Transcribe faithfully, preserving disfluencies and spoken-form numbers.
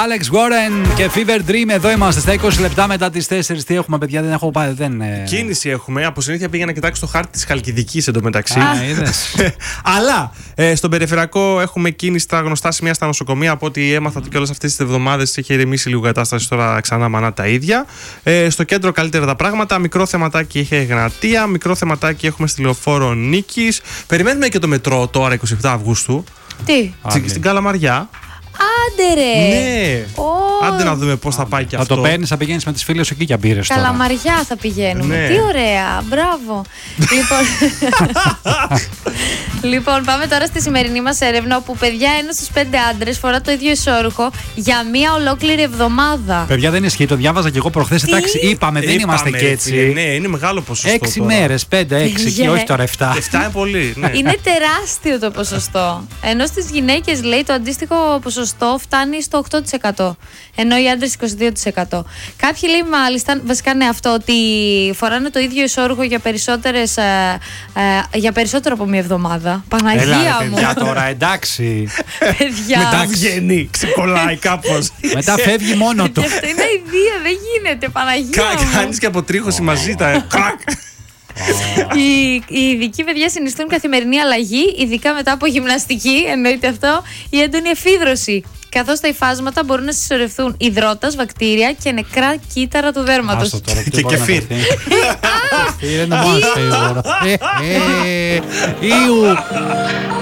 Alex Warren και Fever Dream. Εδώ είμαστε στα είκοσι λεπτά μετά τις τέσσερις. Τι έχουμε, παιδιά, δεν έχω πάει. Δεν... Κίνηση έχουμε. Από συνήθεια πήγα να κοιτάξω το χάρτη της Χαλκιδικής εντωμεταξύ. Α, είδες. Αλλά ε, στον περιφερειακό έχουμε κίνηση στα γνωστά σημεία στα νοσοκομεία. Από ό,τι έμαθα και όλες αυτές τις εβδομάδες έχει ηρεμήσει λίγο η κατάσταση. Τώρα ξανά μανά τα ίδια. Ε, στο κέντρο καλύτερα τα πράγματα. Μικρό θεματάκι έχει Εγνατία. Μικρό θεματάκι έχουμε στη Λεωφόρο Νίκης. Περιμένουμε και το μετρό τώρα είκοσι επτά Αυγούστου. Τι? Στην, στην Καλαμαριά. Άντε ρε! Ναι! Oh. Άντε να δούμε πώς θα πάει και θα αυτό. Θα το παίρνεις, θα πηγαίνεις με τις φίλες σου εκεί για μπύρες τώρα. Καλαμαριά θα πηγαίνουμε. Ναι. Τι ωραία! Μπράβο! λοιπόν... λοιπόν, πάμε τώρα στη σημερινή μας έρευνα, όπου παιδιά ένας στους πέντε άντρες φορά το ίδιο ισόρουχο για μία ολόκληρη εβδομάδα. Παιδιά, δεν ισχύει, το διάβαζα και εγώ προχθές. Εντάξει, είπαμε, δεν Είπαμε, είμαστε και έτσι. Ναι, είναι μεγάλο ποσοστό. Έξι τώρα. μέρες, πέντε, έξι και όχι τώρα εφτά. εφτά είναι πολύ. Ναι. Είναι τεράστιο το ποσοστό. Ενώ στις γυναίκες, λέει, το αντίστοιχο ποσοστό φτάνει στο οκτώ τοις εκατό. Ενώ οι άντρες είκοσι δύο τοις εκατό. Κάποιοι, λέει, μάλιστα, βασικά είναι αυτό, ότι φοράνε το ίδιο ισόρουχο για, περισσότερες, ε, ε, για περισσότερο από μία εβδομάδα. Παναγία Έλα, ρε, μου. παιδιά, τώρα, εντάξει. παιδιά. Μετά βγαίνει, ξεκολλάει κάπως. Μετά φεύγει μόνο του. Και αυτό είναι ιδέα, δεν γίνεται, Παναγία μου. Κάνεις και αποτρίχωση μαζί τα. Οι, οι ειδικοί, παιδιά, συνιστούν καθημερινή αλλαγή, ειδικά μετά από γυμναστική, εννοείται αυτό, η έντονη εφίδρωση. Καθώς τα υφάσματα μπορούν να συσσωρευτούν υδρότας, βακτήρια και νεκρά κύτταρα του δέρματος. Άστο τώρα, τι Και μπορεί να κεφίρ. παιχθεί. Κεφίρ είναι μόνο σίγουρο. Ε, ε, Ιου.